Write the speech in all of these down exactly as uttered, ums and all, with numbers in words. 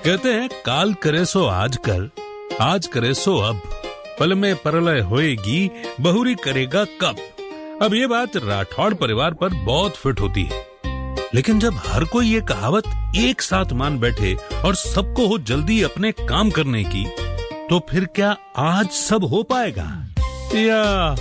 कहते हैं काल करे सो आज कर, आज करे सो अब, पल में परलय होएगी, बहुरी करेगा कब। अब ये बात राठौड़ परिवार पर बहुत फिट होती है, लेकिन जब हर कोई ये कहावत एक साथ मान बैठे और सबको हो जल्दी अपने काम करने की, तो फिर क्या आज सब हो पाएगा या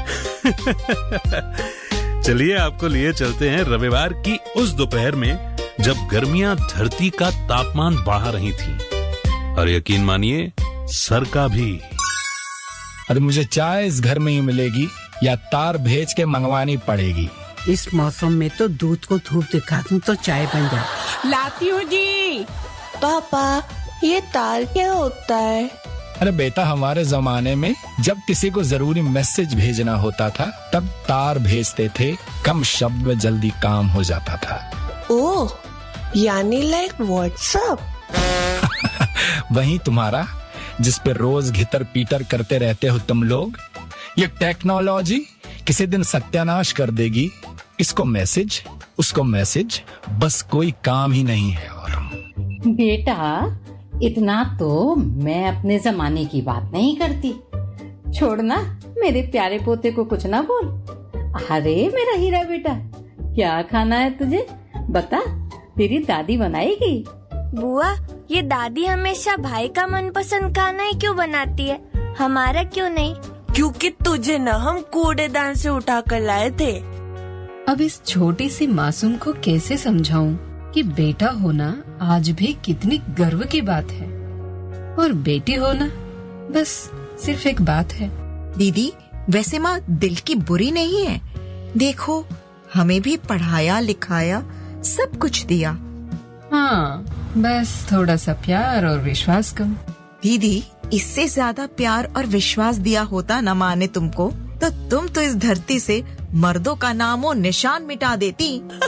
चलिए आपको लिए चलते हैं रविवार की उस दोपहर में जब गर्मियां धरती का तापमान बढ़ा रही थी, और यकीन मानिए सर का भी। अरे मुझे चाय इस घर में ही मिलेगी या तार भेज के मंगवानी पड़ेगी? इस मौसम में तो दूध को धूप दिखा दूं तो चाय बन जाए। लाती हूँ जी। पापा ये तार क्या होता है? अरे बेटा, हमारे जमाने में जब किसी को जरूरी मैसेज भेजना होता था तब तार भेजते थे, कम शब्द में जल्दी काम हो जाता था। ओह, यानी लाइक व्हाट्सएप। वही तुम्हारा, जिस पे रोज घितर पीटर करते रहते हो तुम लोग। ये टेक्नोलॉजी किसी दिन सत्यानाश कर देगी। इसको मैसेज, उसको मैसेज, बस कोई काम ही नहीं है। और बेटा, इतना तो मैं अपने जमाने की बात नहीं करती। छोड़ना, मेरे प्यारे पोते को कुछ ना बोल। अरे मेरा हीरा बेटा, क्या खाना है तुझे बता, तेरी दादी बनाएगी। बुआ, ये दादी हमेशा भाई का मनपसंद खाना ही क्यों बनाती है, हमारा क्यों नहीं? क्योंकि तुझे न हम कूड़ेदान से उठा कर लाए थे। अब इस छोटी सी मासूम को कैसे समझाऊं कि बेटा होना आज भी कितनी गर्व की बात है, और बेटी होना बस सिर्फ एक बात है। दीदी, वैसे माँ दिल की बुरी नहीं है। देखो, हमें भी पढ़ाया लिखाया, सब कुछ दिया। हाँ, बस थोड़ा सा प्यार और विश्वास कम। दीदी, इससे ज्यादा प्यार और विश्वास दिया होता न माँ ने तुमको, तो तुम तो इस धरती से मर्दों का नामो निशान मिटा देती।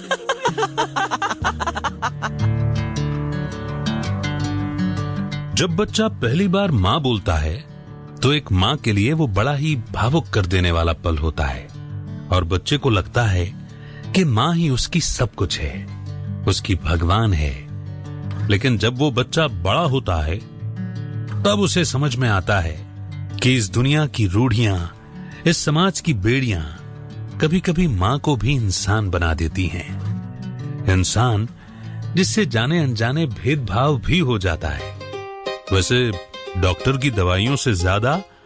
जब बच्चा पहली बार माँ बोलता है तो एक माँ के लिए वो बड़ा ही भावुक कर देने वाला पल होता है, और बच्चे को लगता है कि माँ ही उसकी सब कुछ है, उसकी भगवान है। लेकिन जब वो बच्चा बड़ा होता है तब उसे समझ में आता है कि इस दुनिया की रूढ़ियां, इस समाज की बेड़ियां कभी कभी माँ को भी इंसान बना देती हैं। इंसान जिससे जाने अनजाने भेदभाव भी हो जाता है। वैसे डॉक्टर की दवाइयों से ज्यादा